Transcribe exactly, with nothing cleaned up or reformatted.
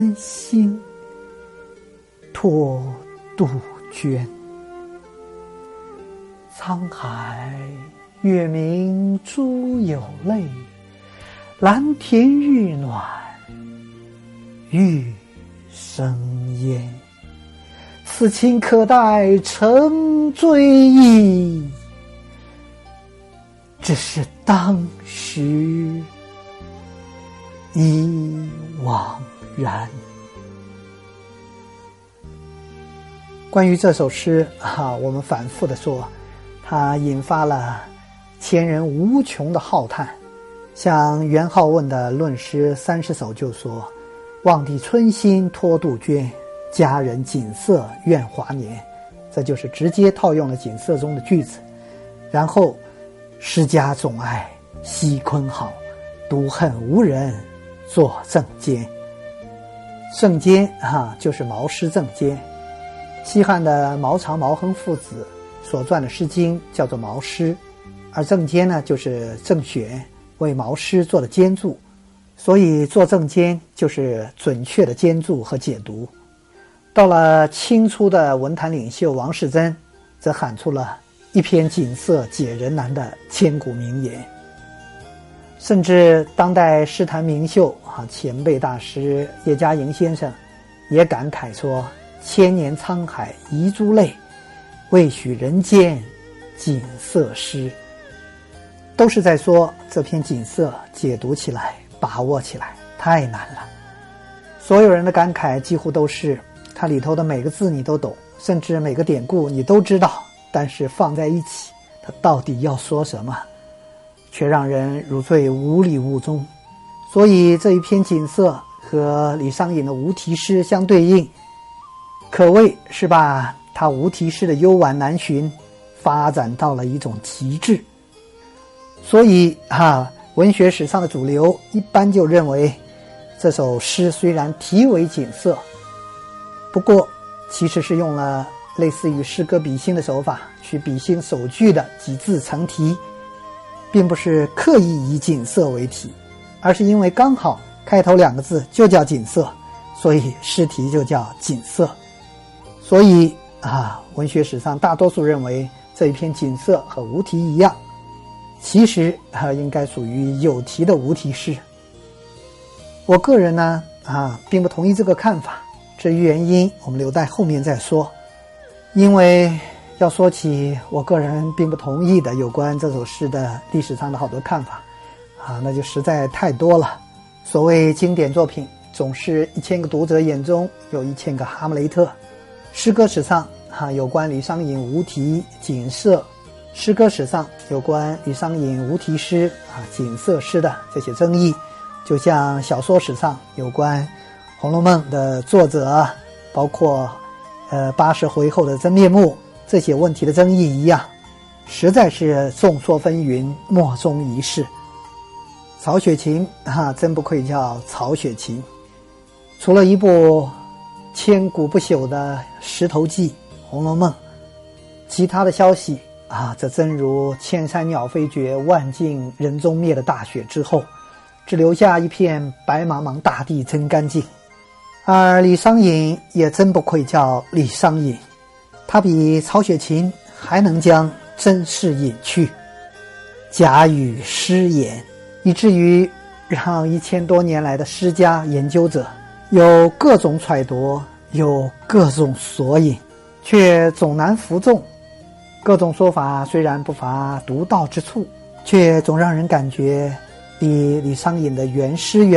心托杜鹃。沧海月明珠有泪，蓝田玉暖玉生烟。此情可待成追忆，只是当时已惘然。关于这首诗啊，我们反复的说，它引发了前人无穷的浩叹。像元好问的论诗三十首就说：望帝春心托杜鹃，佳人锦瑟怨华年。这就是直接套用了锦瑟中的句子。然后诗家总爱惜坤好，独恨无人作正笺。正笺啊，就是毛诗正笺。西汉的毛长、毛亨父子所撰的诗经叫做毛诗，而正笺呢，就是郑选为毛诗做的笺注，所以做正笺就是准确的笺注和解读。到了清初的文坛领袖王士祯，则喊出了一篇锦瑟解人难的千古名言。甚至当代诗坛名秀啊，前辈大师叶嘉莹先生也感慨说：千年沧海遗珠泪，未许人间锦瑟诗。都是在说这篇锦瑟解读起来、把握起来太难了。所有人的感慨几乎都是它里头的每个字你都懂，甚至每个典故你都知道，但是放在一起，它到底要说什么，却让人如坠无里雾中。所以这一篇锦瑟和李商隐的无题诗相对应，可谓是把他无题诗的幽婉难寻发展到了一种极致。所以啊，文学史上的主流一般就认为，这首诗虽然题为锦瑟，不过其实是用了类似于诗歌比兴的手法，去比兴首句的几字成题，并不是刻意以锦瑟为题，而是因为刚好开头两个字就叫锦瑟，所以诗题就叫锦瑟。所以啊，文学史上大多数认为这一篇锦瑟和无题一样，其实啊应该属于有题的无题诗。我个人呢啊并不同意这个看法，至于原因我们留待后面再说。因为要说起我个人并不同意的有关这首诗的历史上的好多看法啊，那就实在太多了。所谓经典作品，总是一千个读者眼中有一千个哈姆雷特。诗歌史上啊，有关李商隐无题锦瑟，诗歌史上有关李商隐无题诗啊锦瑟诗的这些争议，就像小说史上有关《红楼梦》的作者，包括呃八十回后的真面目这些问题的争议一样，实在是众说纷纭，莫衷一是。曹雪芹啊，真不愧叫曹雪芹，除了一部千古不朽的《石头记》《红楼梦》，其他的消息啊，则真如千山鸟飞绝，万径人踪灭的大雪之后，只留下一片白茫茫大地真干净。而李商隐也真不愧叫李商隐，他比曹雪芹还能将真事隐去，假语诗言，以至于让一千多年来的诗家研究者有各种揣度，有各种索引，却总难服众。各种说法虽然不乏独到之处，却总让人感觉比李商隐的原诗原